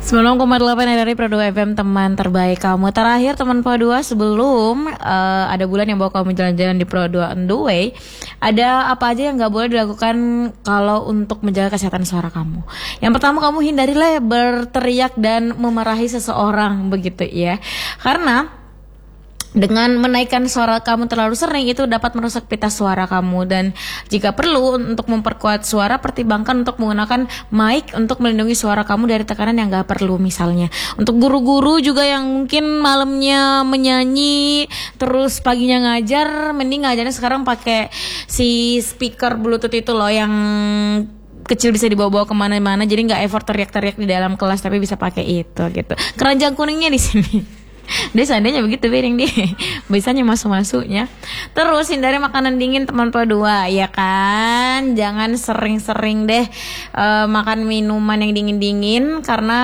90,8 dari Pro 2 FM, teman terbaik kamu. Terakhir teman Pro 2 sebelum ada bulan yang bawa kamu jalan-jalan di Pro 2 on the way. Ada apa aja yang gak boleh dilakukan kalau untuk menjaga kesehatan suara kamu? Yang pertama, kamu hindarilah berteriak dan memarahi seseorang, begitu ya. Karena dengan menaikkan suara kamu terlalu sering itu dapat merusak pita suara kamu, dan jika perlu untuk memperkuat suara, pertimbangkan untuk menggunakan mic untuk melindungi suara kamu dari tekanan yang gak perlu. Misalnya untuk guru-guru juga yang mungkin malamnya menyanyi terus paginya ngajar, mending ngajarnya sekarang pakai si speaker bluetooth itu loh, yang kecil, bisa dibawa-bawa kemana-mana, jadi nggak effort teriak-teriak di dalam kelas, tapi bisa pakai itu gitu. Keranjang kuningnya di sini. Dia seandainya begitu piring dia bisanya masuk-masuknya. Terus hindari makanan dingin teman Pro 2, ya kan. Jangan sering-sering deh makan minuman yang dingin-dingin, karena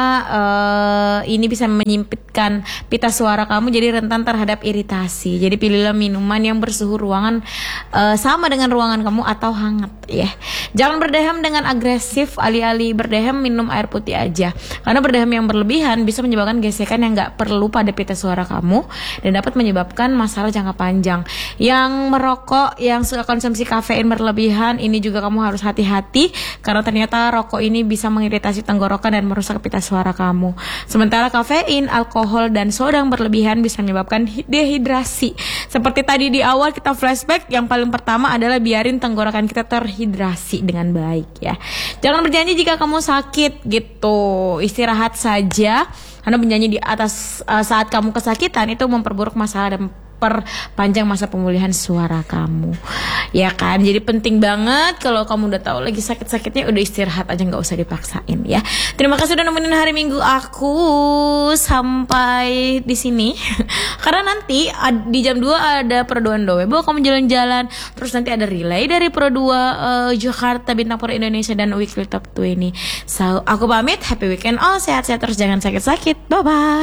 ini bisa menyempitkan pita suara kamu, jadi rentan terhadap iritasi. Jadi pilihlah minuman yang bersuhu ruangan sama dengan ruangan kamu atau hangat ya. Jangan berdehem dengan agresif, alih-alih berdehem minum air putih aja, karena berdehem yang berlebihan bisa menyebabkan gesekan yang gak perlu pada pita suara kamu dan dapat menyebabkan masalah jangka panjang. Yang merokok, yang suka konsumsi kafein berlebihan, ini juga kamu harus hati-hati, karena ternyata rokok ini bisa mengiritasi tenggorokan dan merusak pita suara kamu. Sementara kafein, alkohol, dan soda yang berlebihan bisa menyebabkan dehidrasi. Seperti tadi di awal kita flashback, yang paling pertama adalah biarin tenggorokan kita terhidrasi dengan baik ya. Jangan berjanji jika kamu sakit gitu, istirahat saja. Karena menyanyi di atas saat kamu kesakitan itu memperburuk masalah dan perpanjang masa pemulihan suara kamu, ya kan. Jadi penting banget kalau kamu udah tahu lagi sakit-sakitnya, udah istirahat aja, nggak usah dipaksain ya. Terima kasih udah nemenin hari Minggu aku sampai di sini. Karena nanti di jam 2 ada Pro 2 Dowe, bawa kamu jalan-jalan. Terus nanti ada relay dari Pro 2 Jakarta, Bintang Pura Indonesia, dan Weekly Top 20. So aku pamit, happy weekend all, sehat-sehat terus, jangan sakit-sakit, bye bye.